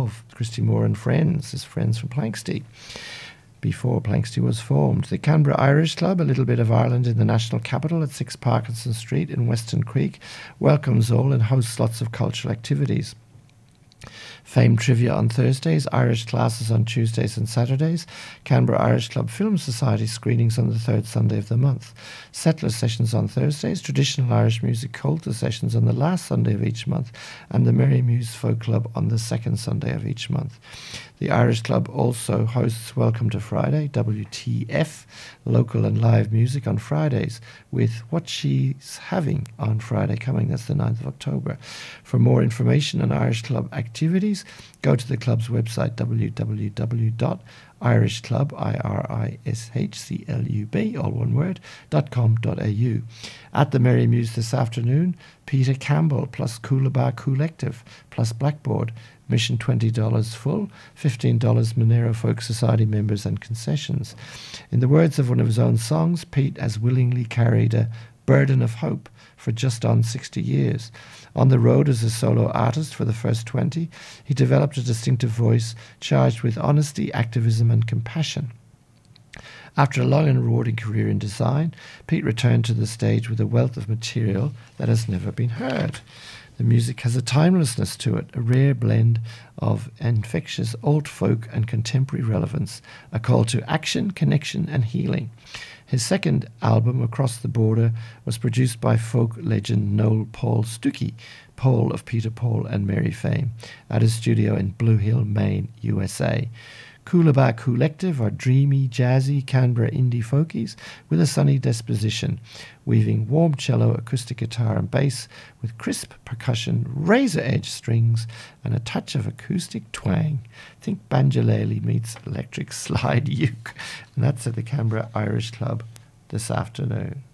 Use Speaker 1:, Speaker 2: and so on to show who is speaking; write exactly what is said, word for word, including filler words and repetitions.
Speaker 1: of Christy Moore and friends, his friends from Planksty, before Planksty was formed. The Canberra Irish Club, a little bit of Ireland in the national capital at six Parkinson Street in Weston Creek, welcomes all and hosts lots of cultural activities. Fame Trivia on Thursdays, Irish classes on Tuesdays and Saturdays, Canberra Irish Club Film Society screenings on the third Sunday of the month, Settler sessions on Thursdays, Traditional Irish Music Colter sessions on the last Sunday of each month, and the Merry Muse Folk Club on the second Sunday of each month. The Irish Club also hosts Welcome to Friday, W T F, local and live music on Fridays, with What She's Having on Friday coming, that's the ninth of October. For more information on Irish Club activities, go to the club's website, w w w dot irish club, I R I S H C L U B, all one word, dot com dot a u. At the Merry Muse this afternoon, Peter Campbell plus Coolabah Collective plus Blackboard, admission twenty dollars full, fifteen dollars Monero Folk Society members and concessions. In the words of one of his own songs, Pete has willingly carried a burden of hope for just on sixty years. On the road as a solo artist for the first twenty, he developed a distinctive voice charged with honesty, activism and compassion. After a long and rewarding career in design, Pete returned to the stage with a wealth of material that has never been heard. The music has a timelessness to it, a rare blend of infectious old folk and contemporary relevance, a call to action, connection and healing. His second album, Across the Border, was produced by folk legend Noel Paul Stuckey, Paul of Peter Paul and Mary fame, at his studio in Blue Hill, Maine, U S A. Coolabah Collective are dreamy, jazzy Canberra indie folkies with a sunny disposition, weaving warm cello, acoustic guitar and bass with crisp percussion, razor-edge strings and a touch of acoustic twang. Think banjolele meets electric slide uke. And that's at the Canberra Irish Club this afternoon.